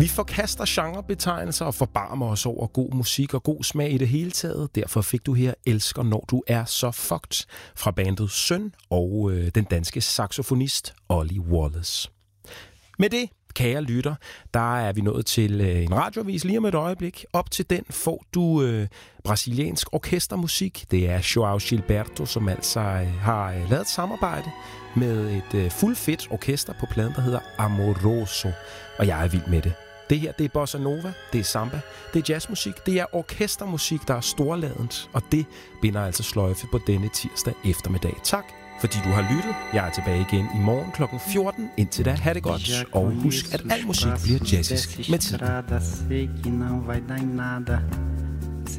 Vi forkaster genrebetegnelser og forbarmer os over god musik og god smag i det hele taget. Derfor fik du her Elsker, når du er så fucked fra bandet Søn og den danske saxofonist Ollie Wallace. Med det, kære lytter, der er vi nået til en radiovis lige om et øjeblik. Op til den får du brasiliansk orkestermusik. Det er João Gilberto, som altså har lavet et samarbejde med et fuldfedt orkester på pladen, der hedder Amoroso. Og jeg er vild med det. Det her, det er bossa nova, det er samba, det er jazzmusik, det er orkestermusik, der er storladent. Og det binder altså sløjfe på denne tirsdag eftermiddag. Tak, fordi du har lyttet. Jeg er tilbage igen i morgen kl. 14. Indtil da, ha' det godt. Og husk, at al musik bliver jazzisk med tiden.